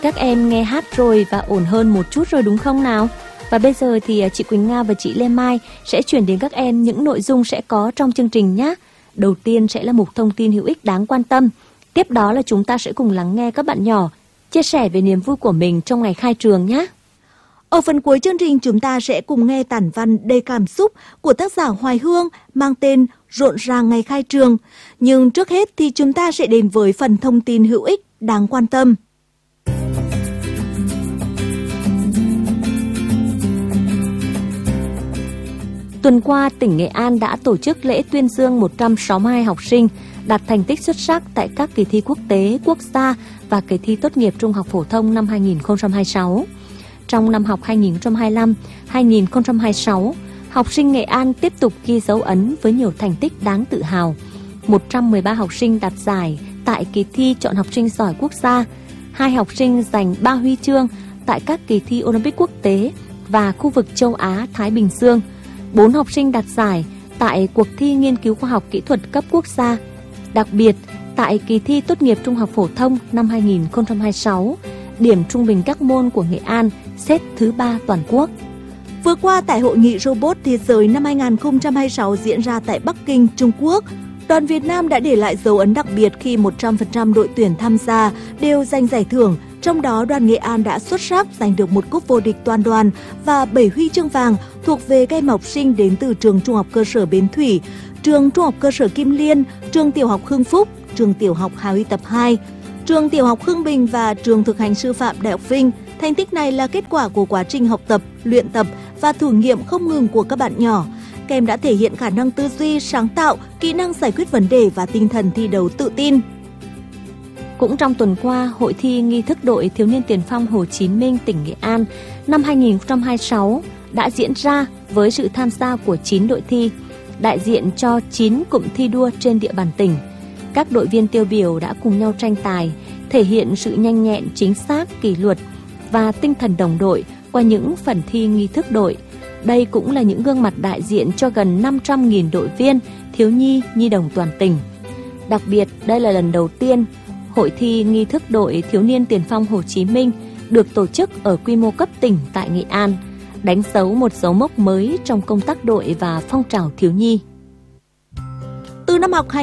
Các em nghe hát rồi và ổn hơn một chút rồi đúng không nào? Và bây giờ thì chị Quỳnh Nga và chị Lê Mai sẽ chuyển đến các em những nội dung sẽ có trong chương trình nhé. Đầu tiên sẽ là mục thông tin hữu ích đáng quan tâm. Tiếp đó là chúng ta sẽ cùng lắng nghe các bạn nhỏ chia sẻ về niềm vui của mình trong ngày khai trường nhé. Ở phần cuối chương trình chúng ta sẽ cùng nghe tản văn đầy cảm xúc của tác giả Hoài Hương mang tên Rộn ràng ngày khai trường. Nhưng trước hết thì chúng ta sẽ đến với phần thông tin hữu ích đáng quan tâm. Tuần qua, tỉnh Nghệ An đã tổ chức lễ tuyên dương 162 học sinh đạt thành tích xuất sắc tại các kỳ thi quốc tế, quốc gia và kỳ thi tốt nghiệp trung học phổ thông năm 2026. Trong năm học 2025-2026, học sinh Nghệ An tiếp tục ghi dấu ấn với nhiều thành tích đáng tự hào. 113 học sinh đạt giải tại kỳ thi chọn học sinh giỏi quốc gia, 2 học sinh giành 3 huy chương tại các kỳ thi Olympic quốc tế và khu vực châu Á Thái Bình Dương, 4 học sinh đạt giải tại cuộc thi nghiên cứu khoa học kỹ thuật cấp quốc gia. Đặc biệt, tại kỳ thi tốt nghiệp trung học phổ thông năm 2026, điểm trung bình các môn của Nghệ An xếp thứ 3 toàn quốc. Vừa qua tại Hội nghị Robot Thế giới năm 2026 diễn ra tại Bắc Kinh, Trung Quốc, đoàn Việt Nam đã để lại dấu ấn đặc biệt khi 100% đội tuyển tham gia đều giành giải thưởng. Trong đó, đoàn Nghệ An đã xuất sắc giành được một cúp vô địch toàn đoàn và 7 huy chương vàng thuộc về các em học sinh đến từ trường Trung học cơ sở Bến Thủy, trường Trung học cơ sở Kim Liên, trường Tiểu học Hưng Phúc, trường Tiểu học Hà Huy Tập 2, trường Tiểu học Hưng Bình và trường Thực hành Sư phạm Đại học Vinh. Thành tích này là kết quả của quá trình học tập, luyện tập và thử nghiệm không ngừng của các bạn nhỏ. Các em đã thể hiện khả năng tư duy, sáng tạo, kỹ năng giải quyết vấn đề và tinh thần thi đấu tự tin. Cũng trong tuần qua, hội thi nghi thức đội thiếu niên tiền phong Hồ Chí Minh tỉnh Nghệ An năm 2026 đã diễn ra với sự tham gia của 9 đội thi, đại diện cho 9 cụm thi đua trên địa bàn tỉnh. Các đội viên tiêu biểu đã cùng nhau tranh tài, thể hiện sự nhanh nhẹn, chính xác, kỷ luật và tinh thần đồng đội qua những phần thi nghi thức đội. Đây cũng là những gương mặt đại diện cho gần 500.000 đội viên, thiếu nhi, nhi đồng toàn tỉnh. Đặc biệt, đây là lần đầu tiên hội thi nghi thức đội thiếu niên tiền phong Hồ Chí Minh được tổ chức ở quy mô cấp tỉnh tại Nghệ An, đánh dấu một dấu mốc mới trong công tác đội và phong trào thiếu nhi. Từ năm học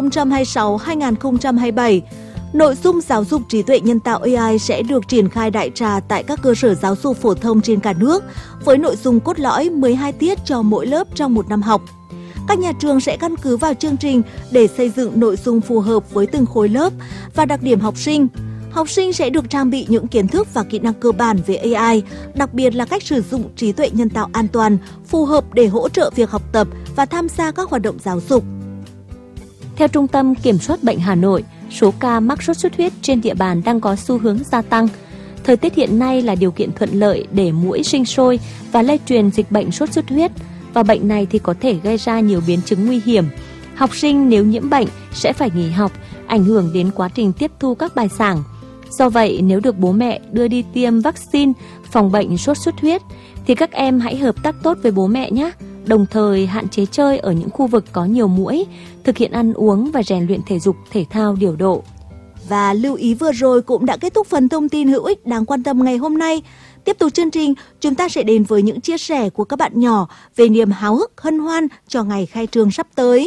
2026-2027, nội dung giáo dục trí tuệ nhân tạo AI sẽ được triển khai đại trà tại các cơ sở giáo dục phổ thông trên cả nước với nội dung cốt lõi 12 tiết cho mỗi lớp trong một năm học. Các nhà trường sẽ căn cứ vào chương trình để xây dựng nội dung phù hợp với từng khối lớp và đặc điểm học sinh. Học sinh sẽ được trang bị những kiến thức và kỹ năng cơ bản về AI, đặc biệt là cách sử dụng trí tuệ nhân tạo an toàn, phù hợp để hỗ trợ việc học tập và tham gia các hoạt động giáo dục. Theo Trung tâm Kiểm soát Bệnh Hà Nội, số ca mắc sốt xuất huyết trên địa bàn đang có xu hướng gia tăng. Thời tiết hiện nay là điều kiện thuận lợi để muỗi sinh sôi và lây truyền dịch bệnh sốt xuất huyết, và bệnh này thì có thể gây ra nhiều biến chứng nguy hiểm. Học sinh nếu nhiễm bệnh sẽ phải nghỉ học, ảnh hưởng đến quá trình tiếp thu các bài giảng. Do vậy, nếu được bố mẹ đưa đi tiêm vaccine phòng bệnh sốt xuất huyết thì các em hãy hợp tác tốt với bố mẹ nhé. Đồng thời hạn chế chơi ở những khu vực có nhiều muỗi, thực hiện ăn uống và rèn luyện thể dục thể thao điều độ. Và lưu ý vừa rồi cũng đã kết thúc phần thông tin hữu ích đáng quan tâm ngày hôm nay. Tiếp tục chương trình, chúng ta sẽ đến với những chia sẻ của các bạn nhỏ về niềm háo hức hân hoan cho ngày khai trường sắp tới.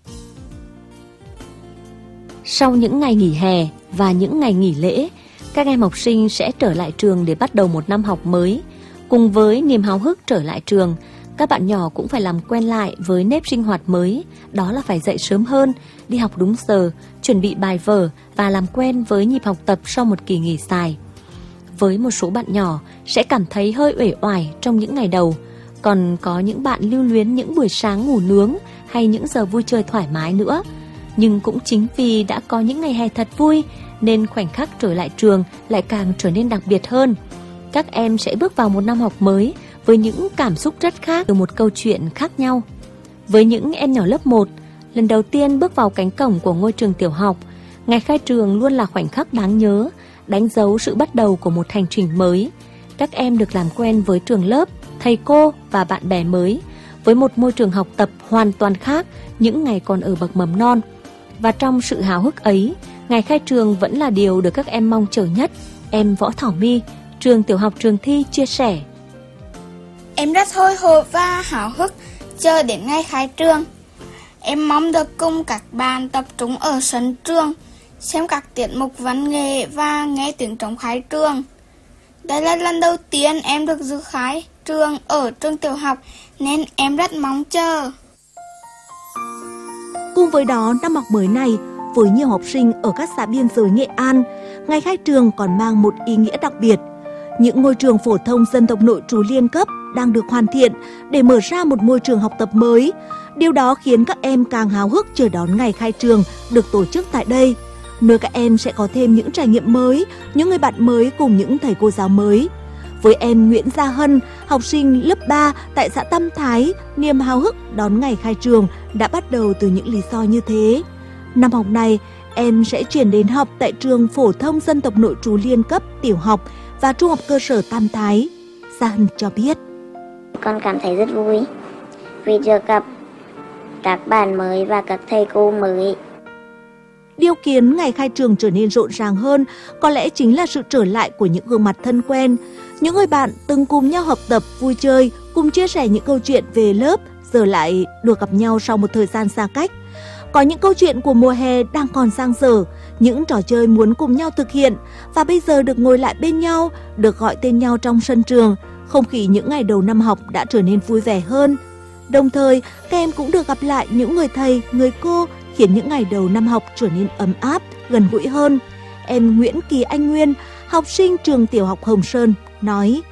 Sau những ngày nghỉ hè và những ngày nghỉ lễ, các em học sinh sẽ trở lại trường để bắt đầu một năm học mới. Cùng với niềm háo hức trở lại trường, các bạn nhỏ cũng phải làm quen lại với nếp sinh hoạt mới, đó là phải dậy sớm hơn, đi học đúng giờ, chuẩn bị bài vở và làm quen với nhịp học tập sau một kỳ nghỉ dài. Với một số bạn nhỏ sẽ cảm thấy hơi uể oải trong những ngày đầu, còn có những bạn lưu luyến những buổi sáng ngủ nướng hay những giờ vui chơi thoải mái nữa. Nhưng cũng chính vì đã có những ngày hè thật vui nên khoảnh khắc trở lại trường lại càng trở nên đặc biệt hơn. Các em sẽ bước vào một năm học mới với những cảm xúc rất khác, từ một câu chuyện khác nhau. Với những em nhỏ lớp 1, lần đầu tiên bước vào cánh cổng của ngôi trường tiểu học, ngày khai trường luôn là khoảnh khắc đáng nhớ, đánh dấu sự bắt đầu của một hành trình mới. Các em được làm quen với trường lớp, thầy cô và bạn bè mới, với một môi trường học tập hoàn toàn khác những ngày còn ở bậc mầm non. Và trong sự háo hức ấy, Ngày khai trường vẫn là điều được các em mong chờ nhất. Em Võ Thảo My, trường tiểu học Trường Thi chia sẻ. Em rất hồi hộp và háo hức chờ đến ngày khai trường. Em mong được cùng các bạn tập trung ở sân trường, xem các tiết mục văn nghệ và nghe tiếng trống khai trường. Đây là lần đầu tiên em được dự khai trường ở trường tiểu học nên em rất mong chờ. Cùng với đó, năm học mới này, với nhiều học sinh ở các xã biên giới Nghệ An, ngày khai trường còn mang một ý nghĩa đặc biệt. Những ngôi trường phổ thông dân tộc nội trú liên cấp đang được hoàn thiện để mở ra một môi trường học tập mới. Điều đó khiến các em càng háo hức chờ đón ngày khai trường được tổ chức tại đây, nơi các em sẽ có thêm những trải nghiệm mới, những người bạn mới cùng những thầy cô giáo mới. Với em Nguyễn Gia Hân, học sinh lớp 3 tại xã Tam Thái, niềm háo hức đón ngày khai trường đã bắt đầu từ những lý do như thế. Năm học này, em sẽ chuyển đến học tại trường phổ thông dân tộc nội trú liên cấp tiểu học và trung học cơ sở Tam Thái. Gia Hân cho biết. Con cảm thấy rất vui vì được gặp các bạn mới và các thầy cô mới. Điều khiến ngày khai trường trở nên rộn ràng hơn có lẽ chính là sự trở lại của những gương mặt thân quen. Những người bạn từng cùng nhau học tập, vui chơi, cùng chia sẻ những câu chuyện về lớp, giờ lại được gặp nhau sau một thời gian xa cách. Có những câu chuyện của mùa hè đang còn dang dở, những trò chơi muốn cùng nhau thực hiện và bây giờ được ngồi lại bên nhau, được gọi tên nhau trong sân trường. Không khí những ngày đầu năm học đã trở nên vui vẻ hơn. Đồng thời, các em cũng được gặp lại những người thầy, người cô, khiến những ngày đầu năm học trở nên ấm áp, gần gũi hơn. Em Nguyễn Kỳ Anh Nguyên, học sinh trường tiểu học Hồng Sơn, nói.